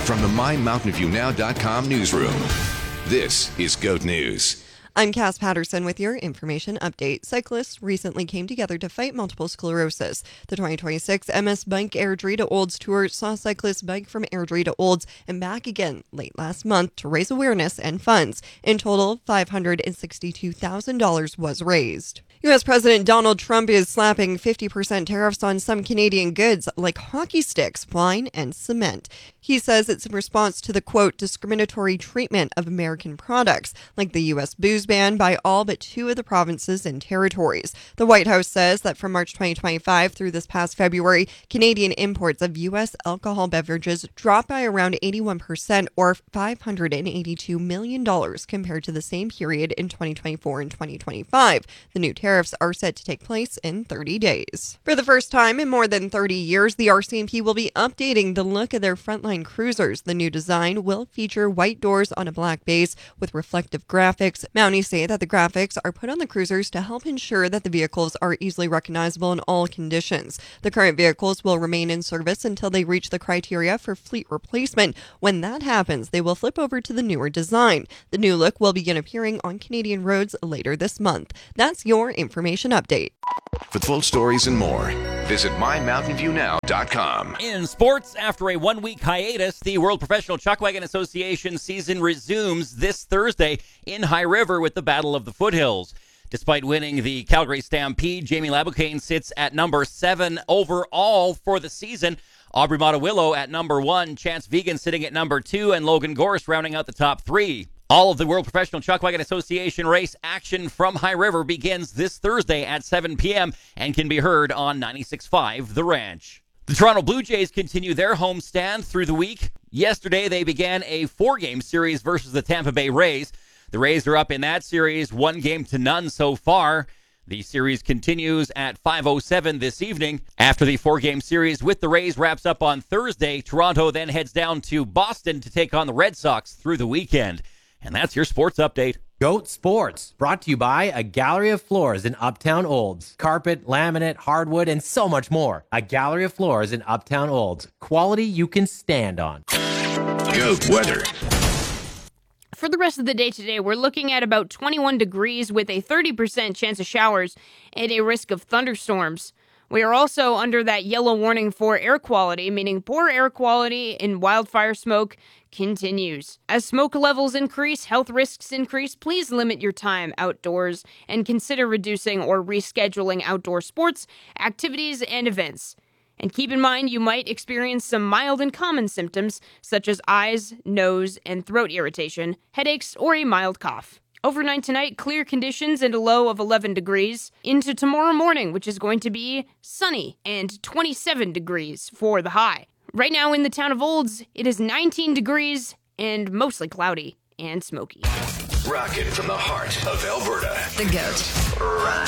from the MyMountainViewNow.com newsroom, this is GOAT News. I'm Cass Patterson with your information update. Cyclists recently came together to fight multiple sclerosis. The 2026 MS Bike Airdrie to Olds Tour saw cyclists bike from Airdrie to Olds and back again late last month to raise awareness and funds. In total, $562,000 was raised. U.S. President Donald Trump is slapping 50% tariffs on some Canadian goods like hockey sticks, wine, and cement. He says it's in response to the, quote, discriminatory treatment of American products, like the U.S. booze ban by all but 2 of the provinces and territories. The White House says that from March 2025 through this past February, Canadian imports of U.S. alcohol beverages dropped by around 81% or $582 million compared to the same period in 2024 and 2025. The new tariffs are set to take place in 30 days. For the first time in more than 30 years, the RCMP will be updating the look of their frontline cruisers. The new design will feature white doors on a black base with reflective graphics. Mounties say that the graphics are put on the cruisers to help ensure that the vehicles are easily recognizable in all conditions. The current vehicles will remain in service until they reach the criteria for fleet replacement. When that happens, they will flip over to the newer design. The new look will begin appearing on Canadian roads later this month. That's your information update. For full stories and more, visit MyMountainViewNow.com. In sports, after a one-week hiatus, the World Professional Chuckwagon Association season resumes this Thursday in High River with the Battle of the Foothills. Despite winning the Calgary Stampede, Jamie Laboucaine sits at number 7 overall for the season. Aubrey Mottawillo at number 1, Chance Vegan sitting at number 2, and Logan Gorse rounding out the top 3. All of the World Professional Chuckwagon Association race action from High River begins this Thursday at 7 p.m. and can be heard on 96.5 The Ranch. The Toronto Blue Jays continue their homestand through the week. Yesterday, they began a 4-game series versus the Tampa Bay Rays. The Rays are up in that series 1-0 so far. The series continues at 5:07 this evening. After the 4-game series with the Rays wraps up on Thursday, Toronto then heads down to Boston to take on the Red Sox through the weekend. And that's your sports update. GOAT Sports, brought to you by a gallery of floors in Uptown Olds. Carpet, laminate, hardwood, and so much more. A gallery of floors in Uptown Olds. Quality you can stand on. GOAT weather. For the rest of the day today, we're looking at about 21 degrees with a 30% chance of showers and a risk of thunderstorms. We are also under that yellow warning for air quality, meaning poor air quality and wildfire smoke continues. As smoke levels increase, health risks increase, please limit your time outdoors and consider reducing or rescheduling outdoor sports, activities, and events. And keep in mind, you might experience some mild and common symptoms such as eyes, nose, and throat irritation, headaches, or a mild cough. Overnight tonight, clear conditions and a low of 11 degrees. Into tomorrow morning, which is going to be sunny and 27 degrees for the high. Right now in the town of Olds, it is 19 degrees and mostly cloudy and smoky. Rockin' from the heart of Alberta. The GOAT.